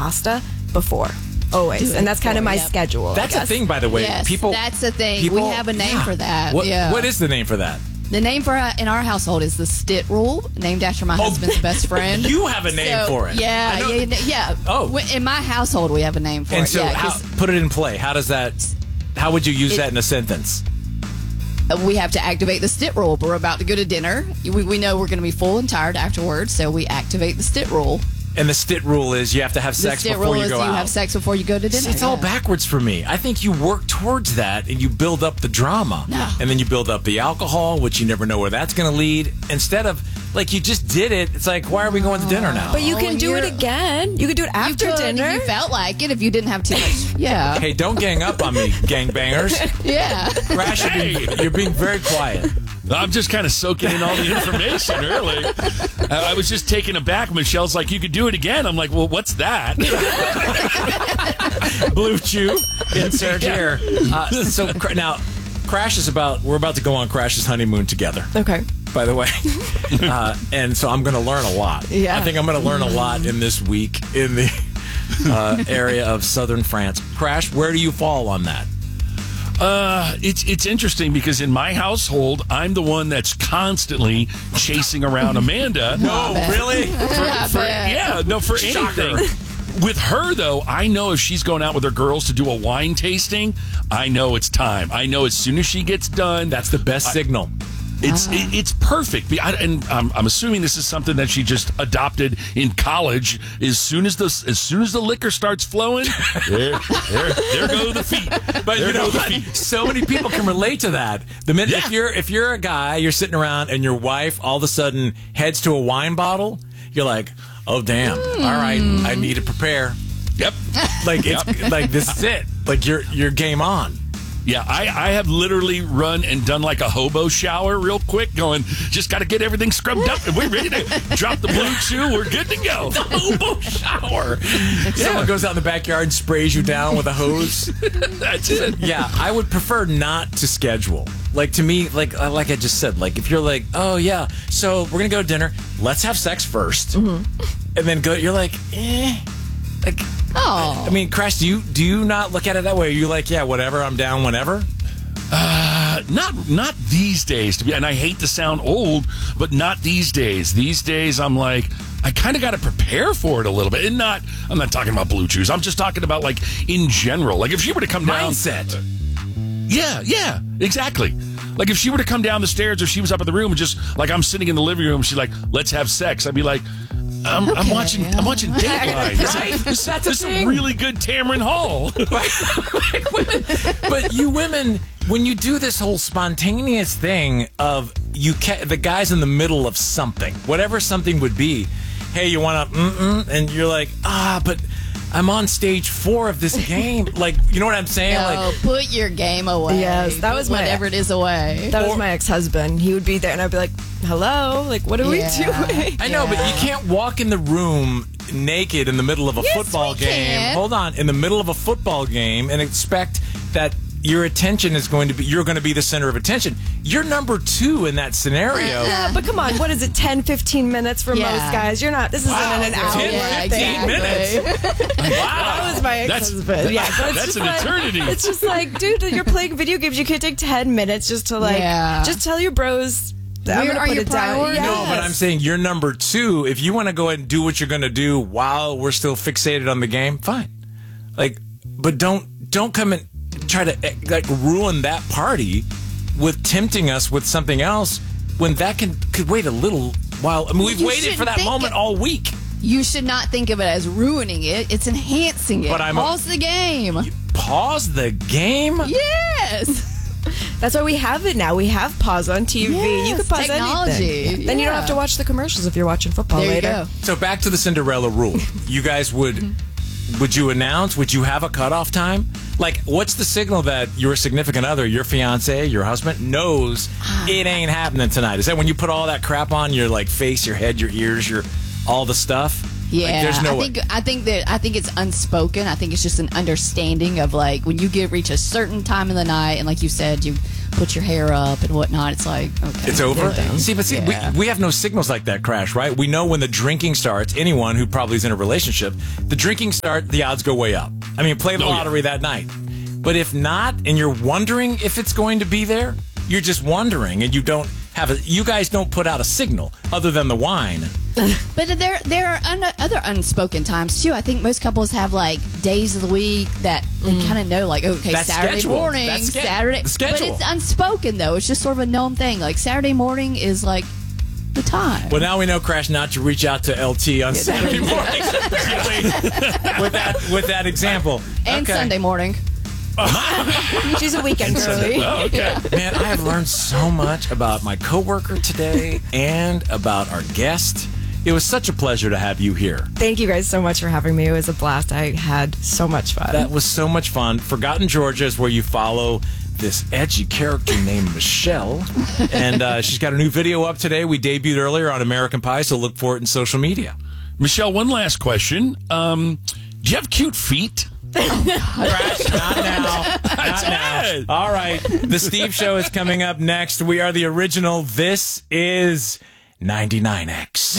pasta before. Always. And that's kind of my schedule. That's a thing, by the way. Yes, that's the thing. We have a name for that. What is the name for that? The name for in our household is the Stit Rule, named after my husband's best friend. You have a name for it. Yeah. Oh. In my household, we have a name for it. And so put it in play. How would you use that in a sentence? We have to activate the Stit Rule. We're about to go to dinner. We know we're going to be full and tired afterwards, so we activate the Stit Rule. And the Stit Rule is you have to have sex before you go out. You have sex before you go to dinner. It's all backwards for me. I think you work towards that and you build up the drama. No. And then you build up the alcohol, which you never know where that's going to lead. Instead of, like, you just did it. It's like, why are we going to dinner now? But you can do it again. You could do it after dinner. If you felt like it, if you didn't have too much. Yeah. Hey, don't gang up on me, gangbangers. Yeah. Crash, you're being very quiet. I'm just kind of soaking in all the information, really. I was just taken aback. Michelle's like, you could do it again. I'm like, well, what's that? Blue Chew, insert here. So now, we're about to go on Crash's honeymoon together. Okay. By the way. And so I'm going to learn a lot. Yeah. I think I'm going to learn a lot in this week in the area of southern France. Crash, where do you fall on that? It's interesting because in my household, I'm the one that's constantly chasing around Amanda. No, really? For anything. With her, though, I know if she's going out with her girls to do a wine tasting, I know it's time. I know as soon as she gets done. That's the best signal. It's perfect. And I'm assuming this is something that she just adopted in college. As soon as the liquor starts flowing, there go the feet. But you know what? So many people can relate to that. The minute if you're a guy, you're sitting around and your wife all of a sudden heads to a wine bottle, you're like, oh damn! All right, I need to prepare. Yep. Like it's like this is it. Like you're game on. Yeah, I have literally run and done like a hobo shower real quick, going, just got to get everything scrubbed up, and we're ready to drop the Blue Chew. We're good to go. The hobo shower. Someone goes out in the backyard and sprays you down with a hose. That's it. Yeah, I would prefer not to schedule. Like, to me, like I just said, like, if you're like, oh, yeah, so we're going to go to dinner. Let's have sex first. Mm-hmm. And then go, you're like, Like, oh, I mean, Crash, do you not look at it that way? Are you like, yeah, whatever, I'm down whenever? Not these days. And I hate to sound old, but not these days. These days, I'm like, I kind of got to prepare for it a little bit. And I'm not talking about Blue Chews. I'm just talking about, like, in general. Like, if she were to come down... Mindset. Yeah, exactly. Like, if she were to come down the stairs or she was up in the room and just, like, I'm sitting in the living room, she's like, let's have sex. I'd be like... I'm watching Dateline. This is a really good Tamron Hall. But you women, when you do this whole spontaneous thing of the guy's in the middle of something, whatever something would be, hey, you want to and you're like, but I'm on stage 4 of this game. Like, you know what I'm saying? No, like, put your game away. Yes, that was whatever it is away. That was my ex-husband. He would be there, and I'd be like, hello? Like, what are we doing? I know, but you can't walk in the room naked in the middle of a football game. Can. Hold on. In the middle of a football game and expect that your attention is you're going to be the center of attention. You're number 2 in that scenario. Yeah, but come on, what is it, 10, 15 minutes for most guys? You're not, this isn't an hour. 10, 15 minutes. Wow. That was my ex-husband. That's an eternity. It's just like, dude, you're playing video games. You can't take 10 minutes just to just tell your bros. I'm going to put it down. Yes. No, but I'm saying you're number 2. If you want to go ahead and do what you're going to do while we're still fixated on the game, fine. Like, but don't come and try to like ruin that party with tempting us with something else when that could wait a little while. I mean, we've waited for that moment all week. You should not think of it as ruining it. It's enhancing it. But pause the game. Pause the game? Yes. That's why we have it now. We have pause on TV. Yes, you can pause technology. Anything. Then you don't have to watch the commercials if you're watching football there later. You go. So back to the Cinderella rule. You guys would you announce? Would you have a cutoff time? Like, what's the signal that your significant other, your fiance, your husband, knows it ain't happening tonight? Is that when you put all that crap on your like face, your head, your ears, all the stuff? Yeah, like, there's no way. I think it's unspoken. I think it's just an understanding of like when you reach a certain time in the night, and like you said, you put your hair up and whatnot. It's like, okay, it's over. See, we have no signals like that, Crash. Right? We know when the drinking starts. Anyone who probably is in a relationship, the drinking start, the odds go way up. I mean, play the lottery that night. But if not, and you're wondering if it's going to be there, you're just wondering, and you don't have you guys don't put out a signal other than the wine. But there are other unspoken times too. I think most couples have like days of the week that they kind of know, like, okay, That's Saturday scheduled. morning, That's Saturday. the schedule. But it's unspoken though. It's just sort of a known thing. Like Saturday morning is like the time. Well, now we know, Crash, not to reach out to LT on Saturday morning with that example. And okay. Sunday morning. She's a weekend girly. Oh, okay. Man, I have learned so much about my coworker today and about our guest. It was such a pleasure to have you here. Thank you guys so much for having me. It was a blast. I had so much fun. That was so much fun. Forgotten Georgia is where you follow this edgy character named Michelle. And she's got a new video up today. We debuted earlier on American Pie, so look for it in social media. Michelle, one last question. Do you have cute feet? Crash, not now. Not now. All right. The Steve Show is coming up next. We are the original. This is 99X.